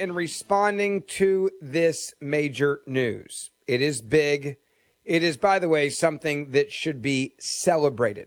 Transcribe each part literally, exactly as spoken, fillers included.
in responding to this major news. It is big. It is, by the way, something that should be celebrated.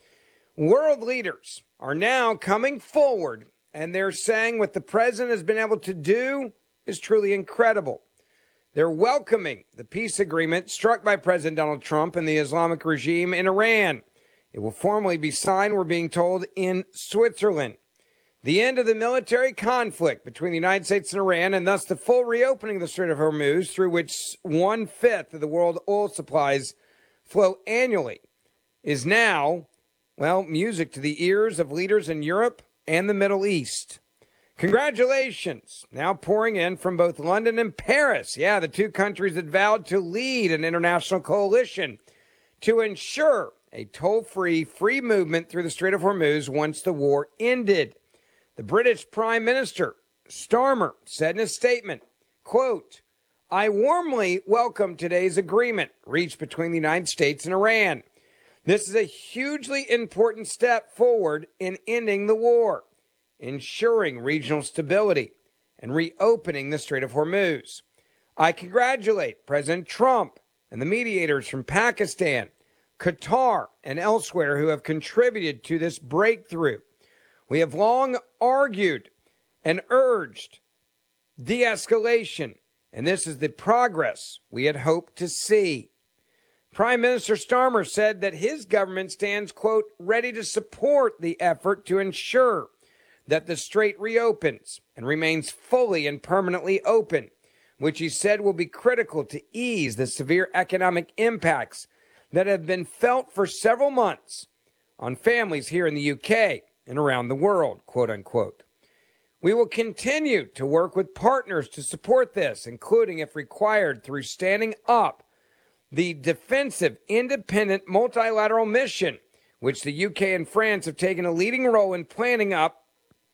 World leaders are now coming forward, and they're saying what the president has been able to do is truly incredible. They're welcoming the peace agreement struck by President Donald Trump and the Islamic regime in Iran. It will formally be signed, we're being told, in Switzerland. The end of the military conflict between the United States and Iran, and thus the full reopening of the Strait of Hormuz, through which one-fifth of the world oil supplies flow annually, is now, well, music to the ears of leaders in Europe and the Middle East. Congratulations, now pouring in from both London and Paris. Yeah, the two countries that vowed to lead an international coalition to ensure a toll-free, free movement through the Strait of Hormuz once the war ended. The British Prime Minister, Starmer, said in a statement, quote, "I warmly welcome today's agreement reached between the United States and Iran. This is a hugely important step forward in ending the war, ensuring regional stability, and reopening the Strait of Hormuz. I congratulate President Trump and the mediators from Pakistan, Qatar, and elsewhere who have contributed to this breakthrough. We have long argued and urged de-escalation, and this is the progress we had hoped to see." Prime Minister Starmer said that his government stands, quote, "ready to support the effort to ensure that the strait reopens and remains fully and permanently open, which he said will be critical to ease the severe economic impacts that have been felt for several months on families here in the U K and around the world," quote unquote. "We will continue to work with partners to support this, including, if required, through standing up the defensive, independent, multilateral mission, which the U K and France have taken a leading role in planning up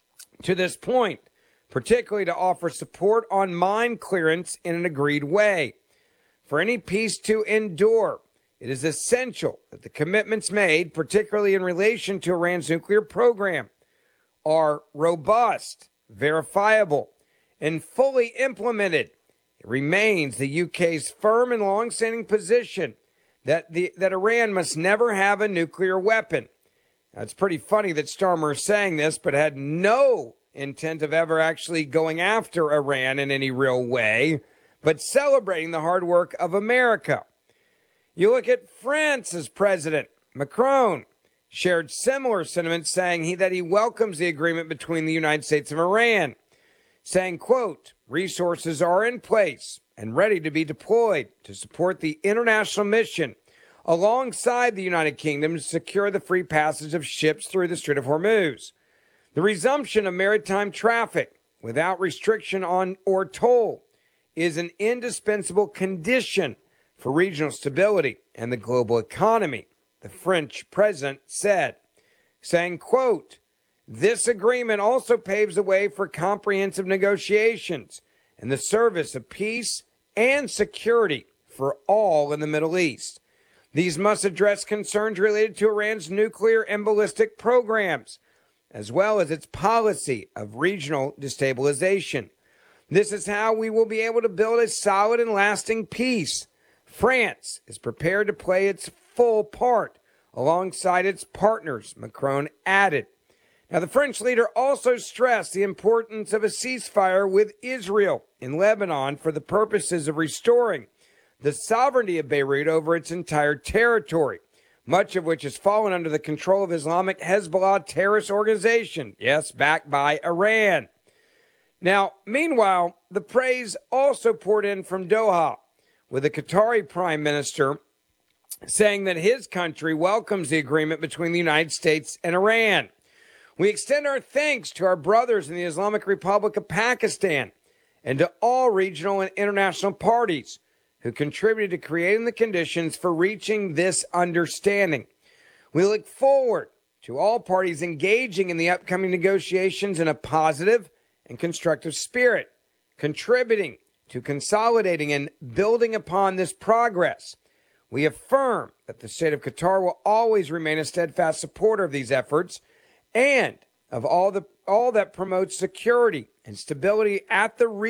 to this point, particularly to offer support on mine clearance in an agreed way. For any peace to endure, it is essential that the commitments made, particularly in relation to Iran's nuclear program, are robust, verifiable, and fully implemented. It remains the U K's firm and long-standing position that the that Iran must never have a nuclear weapon." Now, it's pretty funny that Starmer is saying this, but had no intent of ever actually going after Iran in any real way, but celebrating the hard work of America. You look at France's president, Macron, shared similar sentiments, saying he, that he welcomes the agreement between the United States and Iran, saying, quote, "resources are in place and ready to be deployed to support the international mission alongside the United Kingdom to secure the free passage of ships through the Strait of Hormuz. The resumption of maritime traffic without restriction on or toll is an indispensable condition for regional stability and the global economy," the French president said, saying, quote, "this agreement also paves the way for comprehensive negotiations in the service of peace and security for all in the Middle East. These must address concerns related to Iran's nuclear and ballistic programs, as well as its policy of regional destabilization. This is how we will be able to build a solid and lasting peace. France is prepared to play its full part alongside its partners," Macron added. Now, the French leader also stressed the importance of a ceasefire with Israel in Lebanon for the purposes of restoring the sovereignty of Beirut over its entire territory, much of which has fallen under the control of Islamic Hezbollah terrorist organization, yes, backed by Iran. Now, meanwhile, the praise also poured in from Doha, with the Qatari Prime Minister saying that his country welcomes the agreement between the United States and Iran. "We extend our thanks to our brothers in the Islamic Republic of Pakistan and to all regional and international parties who contributed to creating the conditions for reaching this understanding. We look forward to all parties engaging in the upcoming negotiations in a positive and constructive spirit, contributing to consolidating and building upon this progress. We affirm that the state of Qatar will always remain a steadfast supporter of these efforts and of all the all that promotes security and stability at the region.